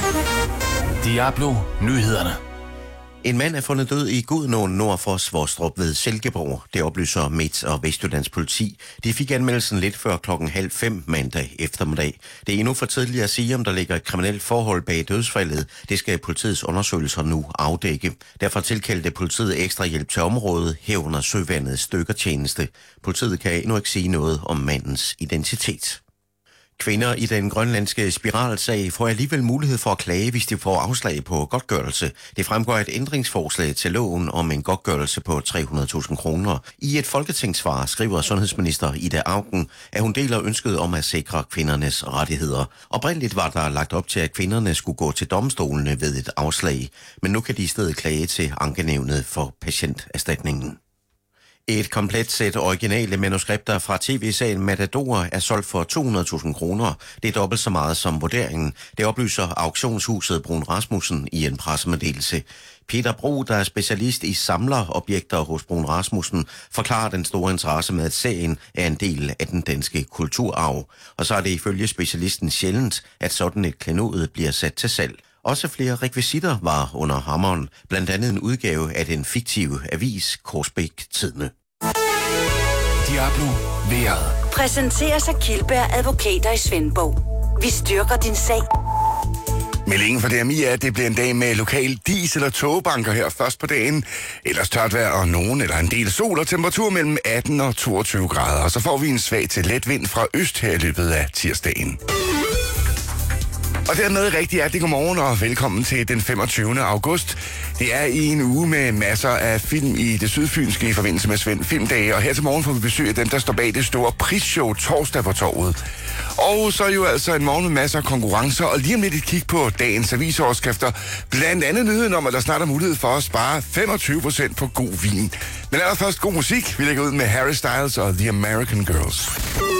Diablo Nyhederne. En mand er fundet død i Gudenåen nord for Svostrup ved Silkeborg. Det oplyser Midt- og Vestjyllands politi. De fik anmeldelsen lidt før 4:30 mandag eftermiddag. Det er endnu for tidligt at sige, om der ligger et kriminelt forhold bag dødsfaldet. Det skal politiets undersøgelser nu afdække. Derfor tilkaldte politiet ekstra hjælp til området, herunder Søvandets dykkertjeneste. Politiet kan endnu ikke sige noget om mandens identitet. Kvinder i den grønlandske spiralsag får alligevel mulighed for at klage, hvis de får afslag på godtgørelse. Det fremgår et ændringsforslag til loven om en godtgørelse på 300.000 kroner. I et folketingssvar skriver sundhedsminister Ida Auken, at hun deler ønsket om at sikre kvindernes rettigheder. Oprindeligt var der lagt op til, at kvinderne skulle gå til domstolene ved et afslag, men nu kan de i stedet klage til Ankenævnet for Patienterstatningen. Et komplet sæt originale manuskripter fra tv-serien Matador er solgt for 200.000 kroner. Det er dobbelt så meget som vurderingen. Det oplyser auktionshuset Bruun Rasmussen i en pressemeddelelse. Peter Bro, der er specialist i samlerobjekter hos Bruun Rasmussen, forklarer den store interesse med, at serien er en del af den danske kulturarv. Og så er det ifølge specialisten sjældent, at sådan et klenod bliver sat til salg. Også flere rekvisitter var under hammeren, blandt andet en udgave af den fiktive avis Korsbæk Tidende. Diablo Vejret. Præsenteres af Kildberg Advokater i Svendborg. Vi styrker din sag. Meldingen for DMI er, at det bliver en dag med lokal diesel- og togbanker her først på dagen. Ellers tørt vejr og nogen eller en del sol og temperatur mellem 18 og 22 grader. Og så får vi en svag til let vind fra øst her i løbet af tirsdagen. Og dermed rigtig hjertelig godmorgen og velkommen til den 25. august. Det er i en uge med masser af film i det sydfynske i forbindelse med Svend Filmdage. Og her til morgen får vi besøg af dem, der står bag det store prisshow torsdag på torvet. Og så er jo altså en morgen med masser af konkurrencer, og lige om lidt et kig på dagens avisoverskrifter. Blandt andet nyheden om, at der snart er mulighed for at spare 25% på god vin. Men allerførst god musik. Vi lægger ud med Harry Styles og The American Girls.